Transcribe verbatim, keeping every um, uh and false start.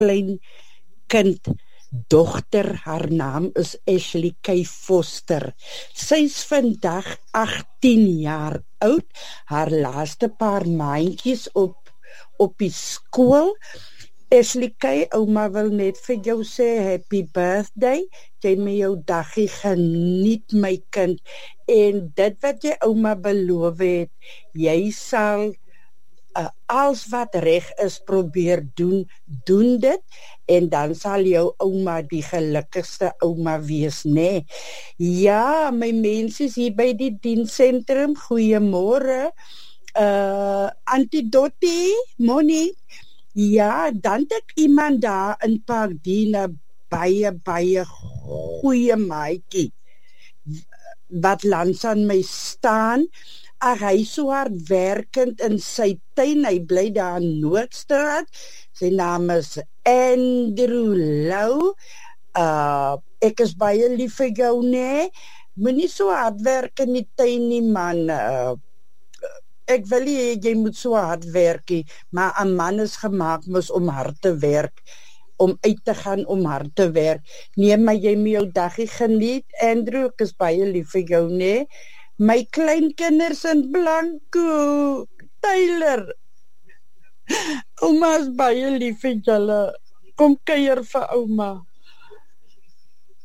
klein kind, dogter, haar naam is Ashley Kay Foster. Sy is vandag agttien jaar oud, haar laaste paar maandjies op, op die skool. Ashley Kay, ouma wil net vir jou sê, happy birthday, jy met jou daggie geniet my kind, en dit wat jy ouma beloof het, jy sal uh, als wat reg is probeer doen, doen dit, en dan sal jou ouma die gelukkigste ouma wees, nee. Ja, my mense is hier by die diensentrum, goeiemôre, uh, Auntie Dottie, Monique. Ja, dan het ek iemand daar in Pasadena, baie, baie goeie maatjie, wat langs aan my staan. Ag, hy so hard werkend in sy tuin, hy bly daar in Noordstraat, sy naam is Andrew Lou, uh, ek is baie lief vir jou, nee, moenie so hard werk in die tuin nie, man, uh, ek wil nie, jy moet so hard werk, maar 'n man is gemaak mos om hard te werk, om uit te gaan, om hard te werk. Nee, maar jy moet jou daggie geniet, Andrew, ek is baie lief vir jou, nee. My kleinkinders in Blanco, Tyler, ouma is baie lief vir julle, kom kuier vir ouma.